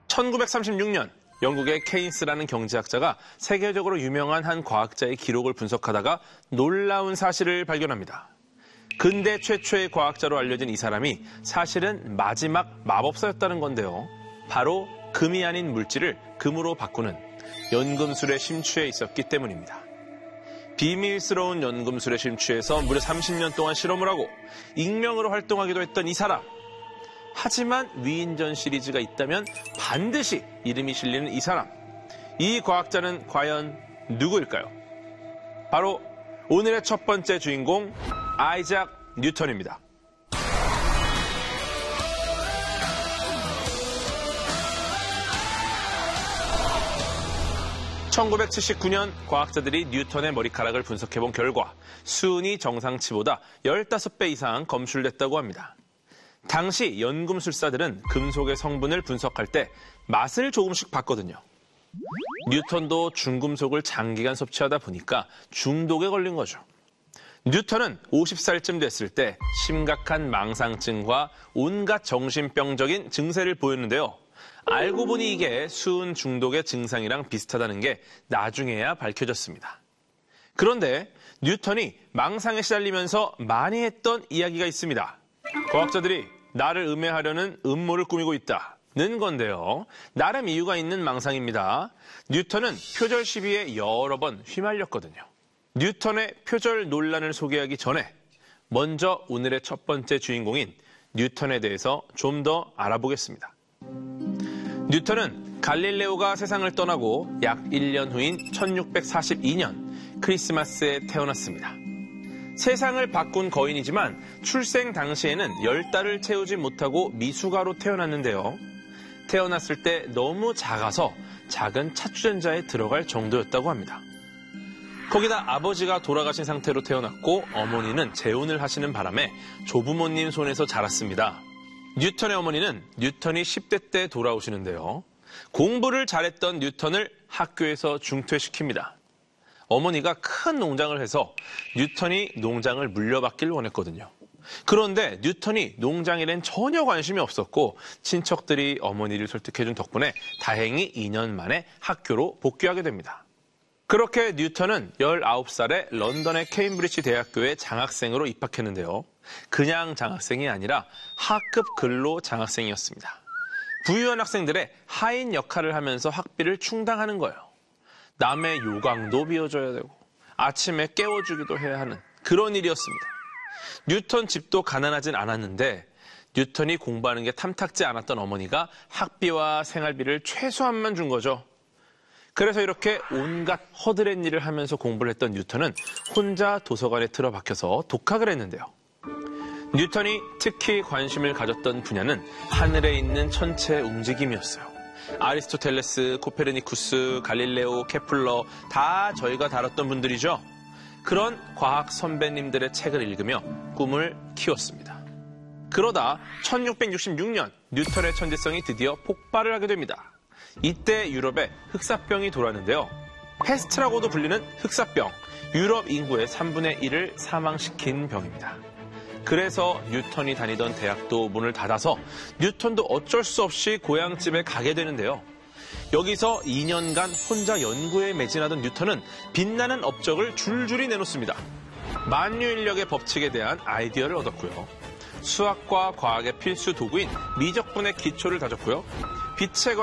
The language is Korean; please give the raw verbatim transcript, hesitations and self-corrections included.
천구백삼십육 년 영국의 케인스라는 경제학자가 세계적으로 유명한 한 과학자의 기록을 분석하다가 놀라운 사실을 발견합니다. 근대 최초의 과학자로 알려진 이 사람이 사실은 마지막 마법사였다는 건데요. 바로 금이 아닌 물질을 금으로 바꾸는 연금술에 심취해 있었기 때문입니다. 비밀스러운 연금술에 심취해서 무려 삼십 년 동안 실험을 하고 익명으로 활동하기도 했던 이 사람. 하지만 위인전 시리즈가 있다면 반드시 이름이 실리는 이 사람. 이 과학자는 과연 누구일까요? 바로 오늘의 첫 번째 주인공 아이작 뉴턴입니다. 천구백칠십구 년 과학자들이 뉴턴의 머리카락을 분석해본 결과 수은이 정상치보다 십오 배 이상 검출됐다고 합니다. 당시 연금술사들은 금속의 성분을 분석할 때 맛을 조금씩 봤거든요. 뉴턴도 중금속을 장기간 섭취하다 보니까 중독에 걸린 거죠. 뉴턴은 오십 살쯤 됐을 때 심각한 망상증과 온갖 정신병적인 증세를 보였는데요. 알고 보니 이게 수은 중독의 증상이랑 비슷하다는 게 나중에야 밝혀졌습니다. 그런데 뉴턴이 망상에 시달리면서 많이 했던 이야기가 있습니다. 과학자들이 나를 음해하려는 음모를 꾸미고 있다는 건데요. 나름 이유가 있는 망상입니다. 뉴턴은 표절 시비에 여러 번 휘말렸거든요. 뉴턴의 표절 논란을 소개하기 전에 먼저 오늘의 첫 번째 주인공인 뉴턴에 대해서 좀 더 알아보겠습니다. 뉴턴은 갈릴레오가 세상을 떠나고 약 일 년 후인 천육백사십이 년 크리스마스에 태어났습니다. 세상을 바꾼 거인이지만 출생 당시에는 열 달을 채우지 못하고 미숙아로 태어났는데요. 태어났을 때 너무 작아서 작은 차추전자에 들어갈 정도였다고 합니다. 거기다 아버지가 돌아가신 상태로 태어났고 어머니는 재혼을 하시는 바람에 조부모님 손에서 자랐습니다. 뉴턴의 어머니는 뉴턴이 십 대 때 돌아오시는데요. 공부를 잘했던 뉴턴을 학교에서 중퇴시킵니다. 어머니가 큰 농장을 해서 뉴턴이 농장을 물려받길 원했거든요. 그런데 뉴턴이 농장일엔 전혀 관심이 없었고 친척들이 어머니를 설득해준 덕분에 다행히 이 년 만에 학교로 복귀하게 됩니다. 그렇게 뉴턴은 열아홉 살에 런던의 케임브리지 대학교에 장학생으로 입학했는데요. 그냥 장학생이 아니라 하급 근로 장학생이었습니다. 부유한 학생들의 하인 역할을 하면서 학비를 충당하는 거예요. 남의 요강도 비워줘야 되고 아침에 깨워주기도 해야 하는 그런 일이었습니다. 뉴턴 집도 가난하진 않았는데 뉴턴이 공부하는 게 탐탁지 않았던 어머니가 학비와 생활비를 최소한만 준 거죠. 그래서 이렇게 온갖 허드렛 일을 하면서 공부를 했던 뉴턴은 혼자 도서관에 틀어박혀서 독학을 했는데요. 뉴턴이 특히 관심을 가졌던 분야는 하늘에 있는 천체의 움직임이었어요. 아리스토텔레스, 코페르니쿠스, 갈릴레오, 케플러 다 저희가 다뤘던 분들이죠. 그런 과학 선배님들의 책을 읽으며 꿈을 키웠습니다. 그러다 천육백육십육 년 뉴턴의 천재성이 드디어 폭발을 하게 됩니다. 이때 유럽에 흑사병이 돌았는데요. 패스트라고도 불리는 흑사병, 유럽 인구의 삼분의 일을 사망시킨 병입니다. 그래서 뉴턴이 다니던 대학도 문을 닫아서 뉴턴도 어쩔 수 없이 고향집에 가게 되는데요. 여기서 이 년간 혼자 연구에 매진하던 뉴턴은 빛나는 업적을 줄줄이 내놓습니다. 만유인력의 법칙에 대한 아이디어를 얻었고요. 수학과 과학의 필수 도구인 미적분의 기초를 다졌고요. 빛에